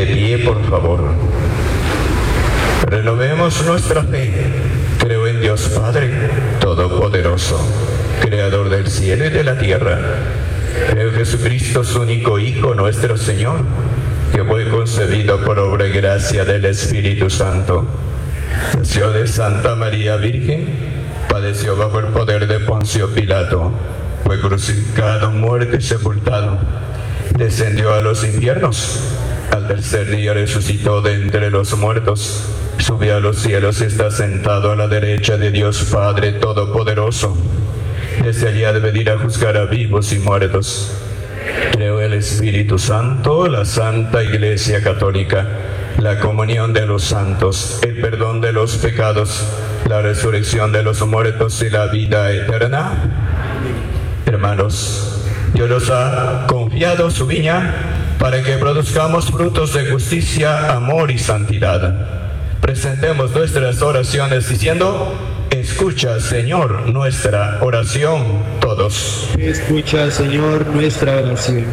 De pie, por favor. Renovemos nuestra fe. Creo en Dios Padre Todopoderoso, Creador del cielo y de la tierra. Creo en Jesucristo, su único Hijo, nuestro Señor, que fue concebido por obra y gracia del Espíritu Santo. Nació de Santa María Virgen, padeció bajo el poder de Poncio Pilato, fue crucificado, muerto y sepultado, descendió a los infiernos, al tercer día resucitó de entre los muertos, subió a los cielos y está sentado a la derecha de Dios Padre Todopoderoso. Desde allá debe ir a juzgar a vivos y muertos. Creo en el Espíritu Santo, la Santa Iglesia Católica, la comunión de los santos, el perdón de los pecados, la resurrección de los muertos y la vida eterna. Hermanos, Dios nos ha confiado su viña para que produzcamos frutos de justicia, amor y santidad. Presentemos nuestras oraciones diciendo: escucha, Señor, nuestra oración. Todos. Escucha, Señor, nuestra oración.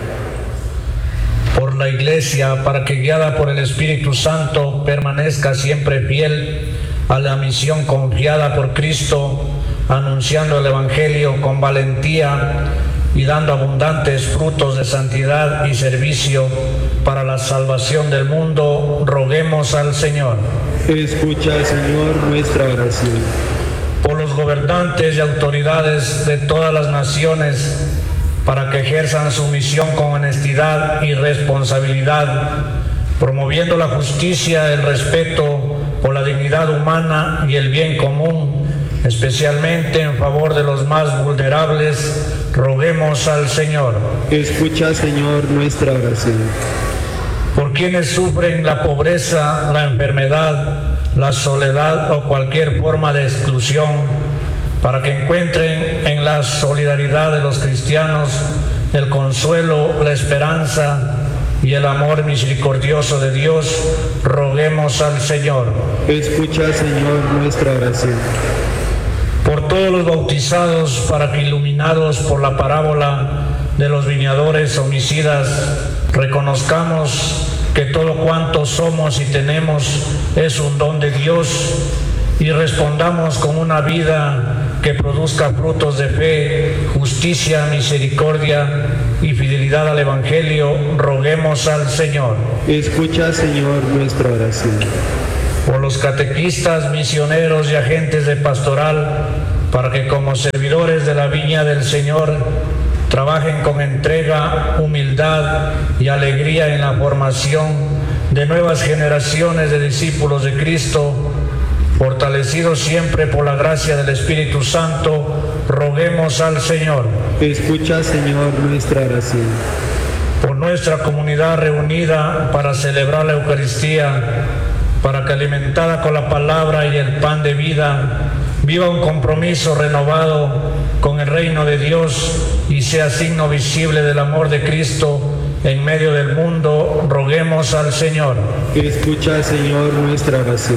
Por la Iglesia, para que guiada por el Espíritu Santo permanezca siempre fiel a la misión confiada por Cristo, anunciando el Evangelio con valentía y dando abundantes frutos de santidad y servicio para la salvación del mundo, roguemos al Señor. Escucha, Señor, nuestra oración. Por los gobernantes y autoridades de todas las naciones, para que ejerzan su misión con honestidad y responsabilidad, promoviendo la justicia, el respeto por la dignidad humana y el bien común, especialmente en favor de los más vulnerables, roguemos al Señor. Escucha, Señor, nuestra oración. Por quienes sufren la pobreza, la enfermedad, la soledad o cualquier forma de exclusión, para que encuentren en la solidaridad de los cristianos el consuelo, la esperanza y el amor misericordioso de Dios, roguemos al Señor. Escucha, Señor, nuestra oración. Por todos los bautizados, para que iluminados por la parábola de los viñadores homicidas, reconozcamos que todo cuanto somos y tenemos es un don de Dios y respondamos con una vida que produzca frutos de fe, justicia, misericordia y fidelidad al Evangelio, roguemos al Señor. Escucha, Señor, nuestra oración. Por los catequistas, misioneros y agentes de pastoral, para que como servidores de la viña del Señor trabajen con entrega, humildad y alegría en la formación de nuevas generaciones de discípulos de Cristo, fortalecidos siempre por la gracia del Espíritu Santo, roguemos al Señor. Escucha, Señor, nuestra oración. Por nuestra comunidad reunida para celebrar la Eucaristía, para que alimentada con la palabra y el pan de vida, viva un compromiso renovado con el reino de Dios y sea signo visible del amor de Cristo en medio del mundo, roguemos al Señor. Escucha, Señor, nuestra oración.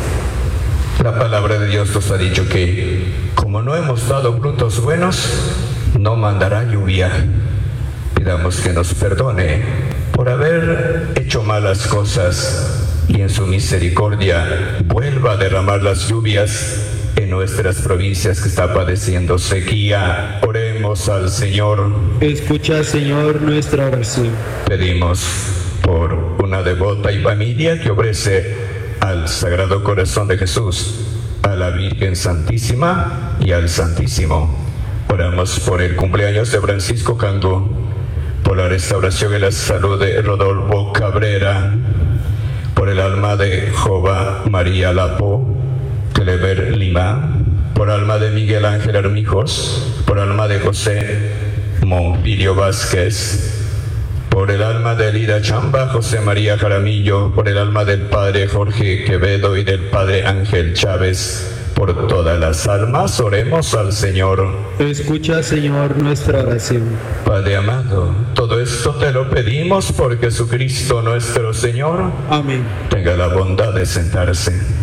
La palabra de Dios nos ha dicho que, como no hemos dado frutos buenos, no mandará lluvia. Pidamos que nos perdone por haber hecho malas cosas y en su misericordia vuelva a derramar las lluvias en nuestras provincias que está padeciendo sequía. Oremos al Señor. Escucha, Señor, nuestra oración. Pedimos por una devota y familia que ofrece al Sagrado Corazón de Jesús, a la Virgen Santísima y al Santísimo. Oramos por el cumpleaños de Francisco Cango, por la restauración y la salud de Rodolfo Cabrera, por el alma de Jova María Lapo Clever Lima, por alma de Miguel Ángel Armijos, por alma de José Monfilio Vázquez, por el alma de Lida Chamba, José María Jaramillo, por el alma del Padre Jorge Quevedo y del Padre Ángel Chávez, por todas las almas, oremos al Señor. Escucha, Señor, nuestra oración. Padre amado, todo esto te lo pedimos por Jesucristo nuestro Señor. Amén. Tenga la bondad de sentarse.